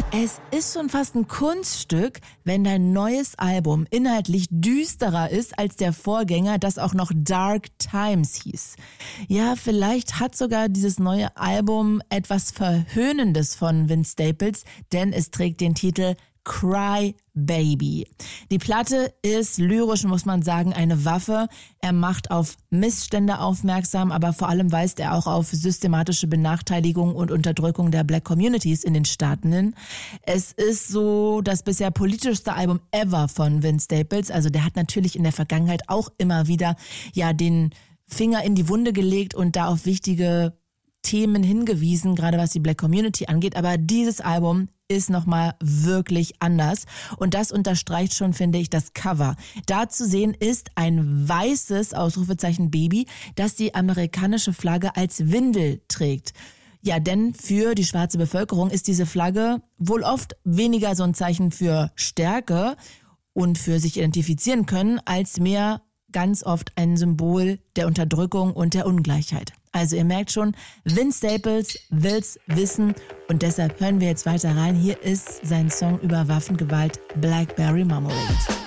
Es ist schon fast ein Kunststück, wenn dein neues Album inhaltlich düsterer ist als der Vorgänger, das auch noch Dark Times hieß. Ja, vielleicht hat sogar dieses neue Album etwas Verhöhnendes von Vince Staples, denn es trägt den Titel Cry Baby. Die Platte ist lyrisch, muss man sagen, eine Waffe. Er macht auf Missstände aufmerksam, aber vor allem weist er auch auf systematische Benachteiligung und Unterdrückung der Black Communities in den Staaten hin. Es ist so das bisher politischste Album ever von Vince Staples. Also der hat natürlich in der Vergangenheit auch immer wieder den Finger in die Wunde gelegt und da auf wichtige Themen hingewiesen, gerade was die Black Community angeht. Aber dieses Album ist nochmal wirklich anders. Und das unterstreicht schon, finde ich, das Cover. Da zu sehen ist ein weißes Ausrufezeichen Baby, das die amerikanische Flagge als Windel trägt. Ja, denn für die schwarze Bevölkerung ist diese Flagge wohl oft weniger so ein Zeichen für Stärke und für sich identifizieren können, als mehr ganz oft ein Symbol der Unterdrückung und der Ungleichheit. Also ihr merkt schon, Vince Staples will's wissen und deshalb hören wir jetzt weiter rein. Hier ist sein Song über Waffengewalt, Blackberry Marmalade.